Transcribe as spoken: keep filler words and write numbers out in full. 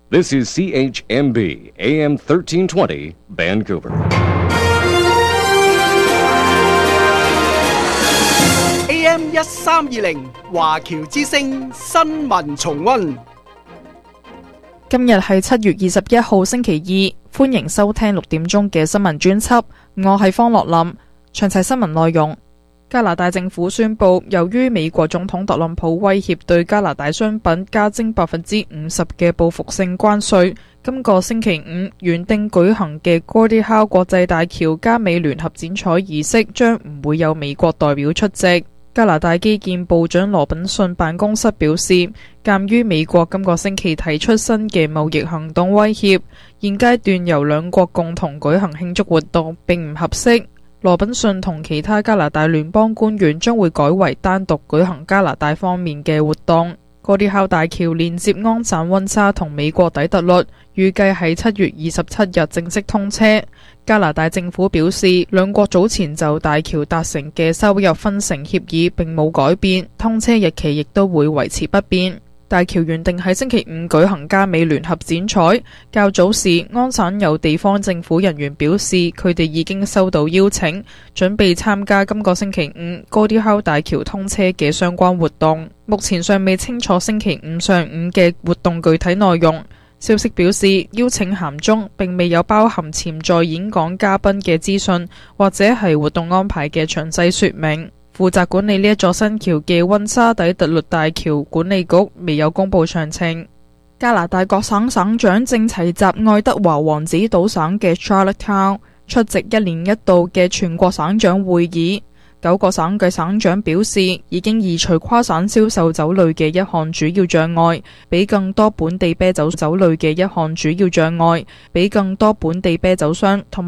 This is C H M B, A M thirteen twenty, Vancouver. A M 一三二零華僑之聲新聞重溫。 今日係七月二十一號星期二，歡迎收聽六點鐘嘅新聞專輯，我係方樂林。詳細新聞內容：加拿大政府宣布，由於美國總統特朗普威脅對加拿大商品加徵百分之五十嘅報復性關稅，今個星期五原定舉行嘅 Gordie Howe 國際大橋加美聯合剪彩儀式將唔會有美國代表出席。加拿大基建部長羅品遜辦公室表示，鑑於美國今個星期提出新嘅貿易行動威脅，現階段由兩國共同舉行慶祝活動並唔合適。羅品遜同其他加拿大聯邦官員將會改為單獨舉行加拿大方面嘅活動。Gordie Howe大橋連接安省溫莎同美國底特律，預計喺七月二十七日正式通車。加拿大政府表示，兩國早前就大橋達成嘅收入分成協議並冇改變，通車日期亦都會維持不變。大橋原定喺星期五舉行加美聯合剪彩，較早時安省有地方政府人員表示，佢哋已經收到邀請，準備參加今個星期五 Gordie Howe 大橋通車嘅相關活動。目前尚未清楚星期五上午嘅活動具體內容。消息表示，邀請函中並未有包含潛在演講嘉賓嘅資訊，或者係活動安排嘅詳細說明。負責管理呢一座新橋嘅溫莎底特律大橋管理局未有公布詳情。加拿大各省省長正齊集愛德華王子島省嘅 Charlottetown 出席一年一度嘅全國省長會議。九個省嘅省長表示，已經移除跨省銷售酒類嘅一項主要障礙，俾更多本地啤酒酒類嘅一項主要障礙，俾更多本地啤酒商同